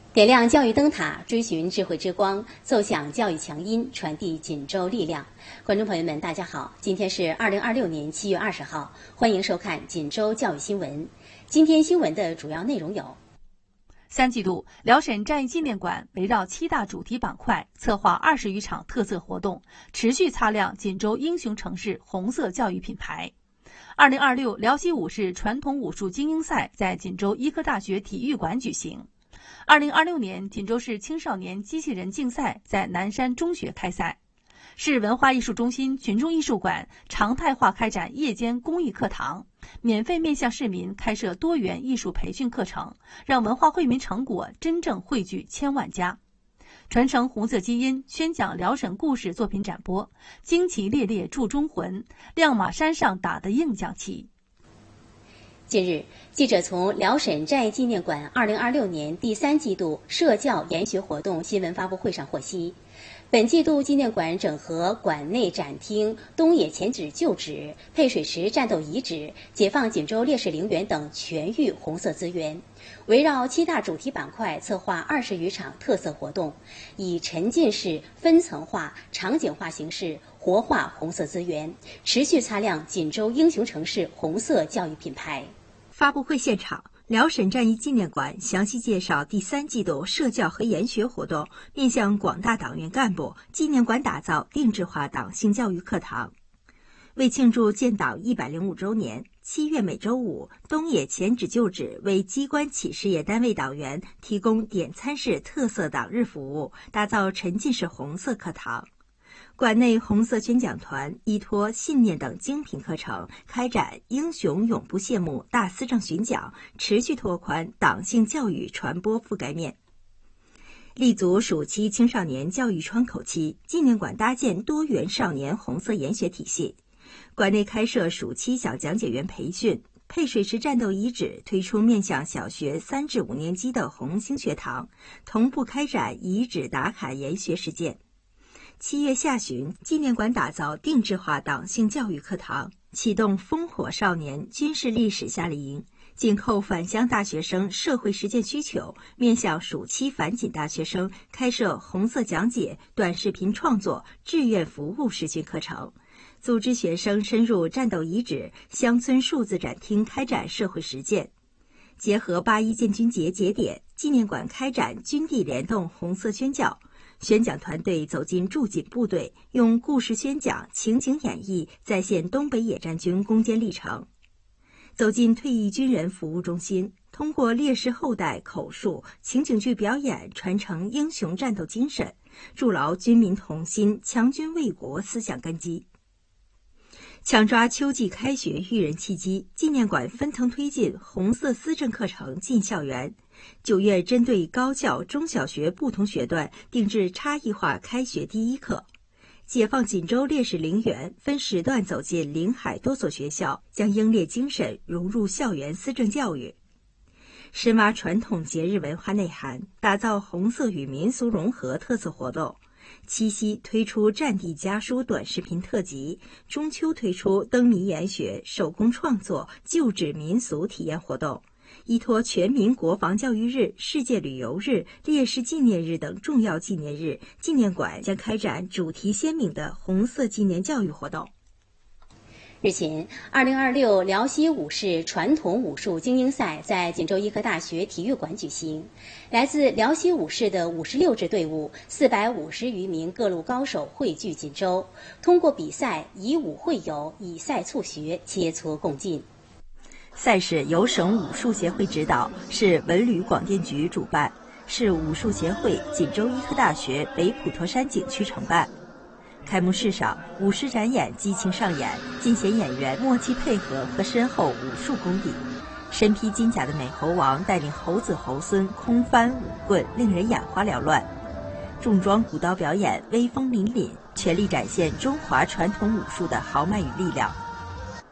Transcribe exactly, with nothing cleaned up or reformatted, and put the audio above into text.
点亮教育灯塔，追寻智慧之光，奏响教育强音，传递锦州力量。观众朋友们，大家好，今天是二零二六年七月二十号，欢迎收看锦州教育新闻。今天新闻的主要内容有： 三季度，辽沈战役纪念馆围绕七大主题板块，策划二十余场特色活动，持续擦亮锦州英雄城市红色教育品牌。二零二六辽西武士传统武术精英赛在锦州医科大学体育馆举行。二零二六年锦州市青少年机器人竞赛在南山中学开赛。市文化艺术中心群众艺术馆常态化开展夜间公益课堂，免费面向市民开设多元艺术培训课程，让文化惠民成果真正汇聚千万家。传承红色基因，宣讲辽沈故事作品展播，旌旗猎猎铸忠魂，亮马山上打的硬将旗。 近日，记者从辽沈战役纪念馆二零二六年第三季度社教研学活动新闻发布会上获悉，本季度纪念馆整合馆内展厅、东野前址旧址、配水池战斗遗址、解放锦州烈士陵园等全域红色资源，围绕七大主题板块策划二十余场特色活动，以沉浸式、分层化、场景化形式活化红色资源，持续擦亮锦州英雄城市红色教育品牌。 发布会现场，辽沈战役纪念馆详细介绍第三季度社教和研学活动，面向广大党员干部，纪念馆打造定制化党性教育课堂。为庆祝建党一百零五周年，七月每周五，东野前址旧址为机关企事业单位党员提供点餐式特色党日服务，打造沉浸式红色课堂。馆内红色宣讲团依托信念等精品课程，开展英雄永不谢幕大思政巡讲，持续拓宽党性教育传播覆盖面。立足暑期青少年教育窗口期，纪念馆搭建多元少年红色研学体系。馆内开设暑期小讲解员培训，配水池战斗遗址推出面向小学三至五年级的红星学堂，同步开展遗址打卡研学实践。七月下旬，纪念馆打造定制化党性教育课堂，启动烽火少年军事历史夏令营，紧扣返乡大学生社会实践需求，面向暑期返锦大学生开设红色讲解、短视频创作、志愿服务实训课程，组织学生深入战斗遗址、乡村数字展厅开展社会实践。结合八一建军节节点，纪念馆开展军地联动红色宣教。宣讲团队走进驻锦部队，用故事宣讲、情景演绎再现东北野战军攻坚历程；走进退役军人服务中心，通过烈士后代口述、情景剧表演传承英雄战斗精神，筑牢军民同心、强军卫国思想根基。抢抓秋季开学育人契机，纪念馆分层推进红色思政课程进校园。九月针对高校、中小学不同学段定制差异化开学第一课。解放锦州烈士陵园分时段走进临海多所学校，将英烈精神融入校园思政教育。深挖传统节日文化内涵，打造红色与民俗融合特色活动。七夕推出战地家书短视频特辑，中秋推出灯谜研学、手工创作、旧址民俗体验活动。依托全民国防教育日、世界旅游日、烈士纪念日等重要纪念日，纪念馆将开展主题鲜明的红色纪念教育活动。 日前，二零二六辽西武士传统武术精英赛在锦州医科大学体育馆举行。来自辽西武士的五十六支队伍，四百五十余名各路高手汇聚锦州，通过比赛以武会友，以赛促学，切磋共进。 赛事由省武术协会指导，市文旅广电局主办，市武术协会、锦州医科大学北普陀山景区承办。开幕式上，武师展演激情上演，尽显演员默契配合和深厚武术功底。身披金甲的美猴王带领猴子猴孙空翻舞棍，令人眼花缭乱。重装古刀表演威风凛凛，全力展现中华传统武术的豪迈与力量。